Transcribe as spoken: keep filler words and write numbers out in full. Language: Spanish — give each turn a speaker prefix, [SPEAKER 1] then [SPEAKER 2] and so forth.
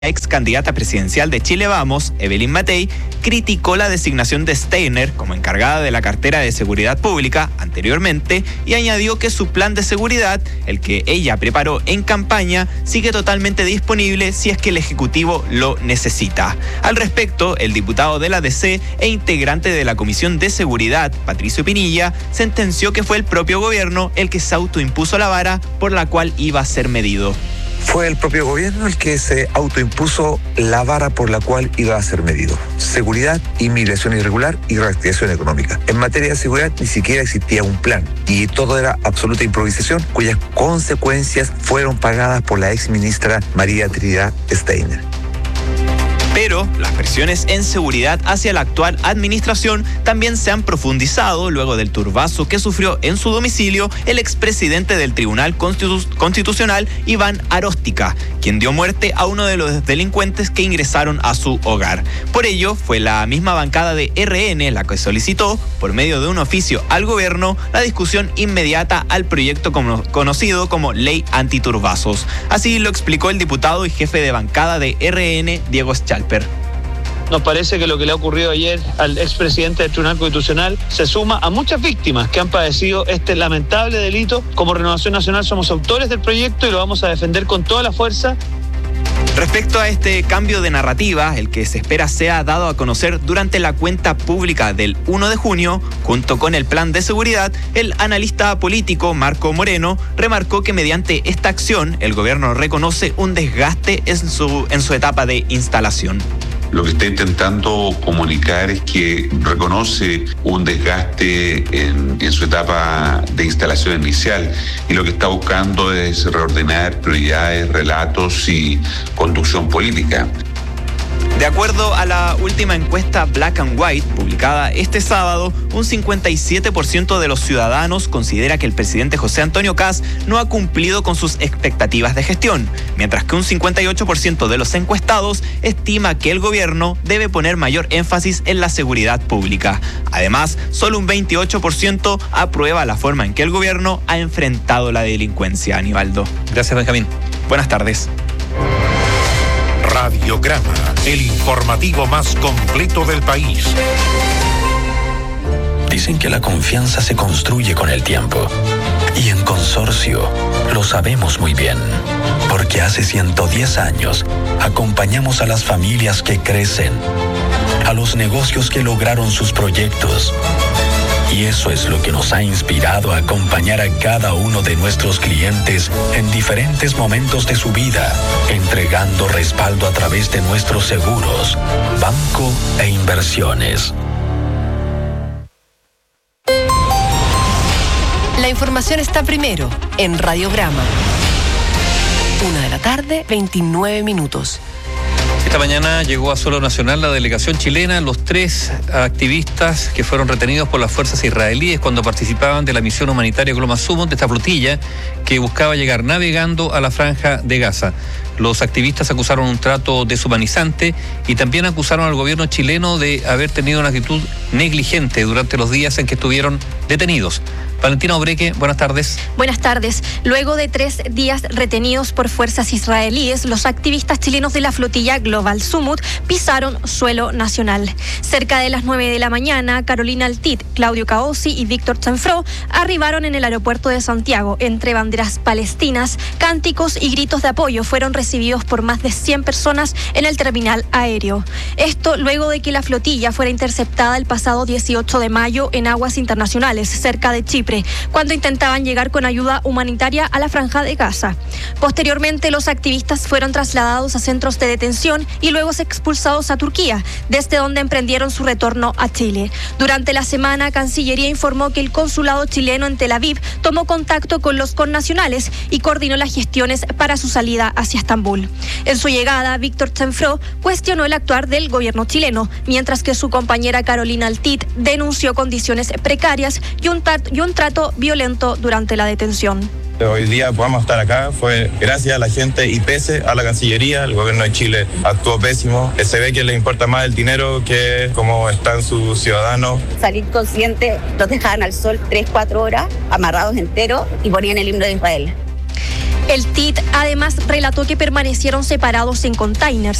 [SPEAKER 1] La ex candidata presidencial de Chile Vamos, Evelyn Matei, criticó la designación de Steiner como encargada de la cartera de Seguridad Pública anteriormente y añadió que su plan de seguridad, el que ella preparó en campaña, sigue totalmente disponible si es que el Ejecutivo lo necesita. Al respecto, el diputado de la D C e integrante de la Comisión de Seguridad, Patricio Pinilla, sentenció que fue el propio gobierno el que se autoimpuso la vara por la cual iba a ser medido.
[SPEAKER 2] Fue el propio gobierno el que se autoimpuso la vara por la cual iba a ser medido. Seguridad, inmigración irregular y reactivación económica. En materia de seguridad ni siquiera existía un plan y todo era absoluta improvisación cuyas consecuencias fueron pagadas por la ex ministra María Trinidad Steiner.
[SPEAKER 1] Pero las presiones en seguridad hacia la actual administración también se han profundizado luego del turbazo que sufrió en su domicilio el expresidente del Tribunal Constitu- Constitucional, Iván Aróstica, quien dio muerte a uno de los delincuentes que ingresaron a su hogar. Por ello, fue la misma bancada de R N la que solicitó, por medio de un oficio al gobierno, la discusión inmediata al proyecto como, conocido como Ley Antiturbazos. Así lo explicó el diputado y jefe de bancada de R N, Diego Schalper.
[SPEAKER 3] Nos parece que lo que le ha ocurrido ayer al expresidente del Tribunal Constitucional se suma a muchas víctimas que han padecido este lamentable delito. Como Renovación Nacional somos autores del proyecto y lo vamos a defender con toda la fuerza.
[SPEAKER 1] Respecto a este cambio de narrativa, el que se espera sea dado a conocer durante la cuenta pública del primero de junio, junto con el plan de seguridad, el analista político Marco Moreno remarcó que mediante esta acción el gobierno reconoce un desgaste en su, en su etapa de instalación.
[SPEAKER 4] Lo que está intentando comunicar es que reconoce un desgaste en, en su etapa de instalación inicial y lo que está buscando es reordenar prioridades, relatos y conducción política.
[SPEAKER 1] De acuerdo a la última encuesta Black and White, publicada este sábado, un cincuenta y siete por ciento de los ciudadanos considera que el presidente José Antonio Kast no ha cumplido con sus expectativas de gestión, mientras que un cincuenta y ocho por ciento de los encuestados estima que el gobierno debe poner mayor énfasis en la seguridad pública. Además, solo un veintiocho por ciento aprueba la forma en que el gobierno ha enfrentado la delincuencia. Aníbaldo.
[SPEAKER 5] Gracias, Benjamín.
[SPEAKER 1] Buenas tardes.
[SPEAKER 6] Radiograma, el informativo más completo del país.
[SPEAKER 7] Dicen que la confianza se construye con el tiempo. Y en Consorcio lo sabemos muy bien. Porque hace ciento diez años acompañamos a las familias que crecen, a los negocios que lograron sus proyectos. Y eso es lo que nos ha inspirado a acompañar a cada uno de nuestros clientes en diferentes momentos de su vida, entregando respaldo a través de nuestros seguros, banco e inversiones.
[SPEAKER 8] La información está primero en Radiograma. Una de la tarde, veintinueve minutos.
[SPEAKER 5] Esta mañana llegó a suelo nacional la delegación chilena, los tres activistas que fueron retenidos por las fuerzas israelíes cuando participaban de la misión humanitaria Global Summit de esta flotilla que buscaba llegar navegando a la franja de Gaza. Los activistas acusaron un trato deshumanizante y también acusaron al gobierno chileno de haber tenido una actitud negligente durante los días en que estuvieron detenidos. Valentina Obreque, buenas tardes.
[SPEAKER 9] Buenas tardes. Luego de tres días retenidos por fuerzas israelíes, los activistas chilenos de la flotilla Global Summit pisaron suelo nacional. Cerca de las nueve de la mañana, Carolina Altit, Claudio Caossi y Víctor Chanfró arribaron en el aeropuerto de Santiago. Entre banderas palestinas, cánticos y gritos de apoyo fueron recibidos por más de cien personas en el terminal aéreo. Esto luego de que la flotilla fuera interceptada el pasado dieciocho de mayo en aguas internacionales, cerca de Chipre, cuando intentaban llegar con ayuda humanitaria a la franja de Gaza. Posteriormente, los activistas fueron trasladados a centros de detención y luego expulsados a Turquía, desde donde emprendieron su retorno a Chile. Durante la semana, Cancillería informó que el consulado chileno en Tel Aviv tomó contacto con los connacionales y coordinó las gestiones para su salida hacia Estambul. En su llegada, Víctor Chanfró cuestionó el actuar del gobierno chileno, mientras que su compañera Carolina Altit denunció condiciones precarias y un, y un trato violento durante la detención.
[SPEAKER 10] Hoy día podamos estar acá fue gracias a la gente y pese a la Cancillería. El gobierno de Chile actuó pésimo. Se ve que le importa más el dinero que cómo están sus ciudadanos.
[SPEAKER 11] Salir consciente, los dejaban al sol tres, cuatro horas, amarrados enteros y ponían el himno de Israel.
[SPEAKER 9] El T I T además relató que permanecieron separados en containers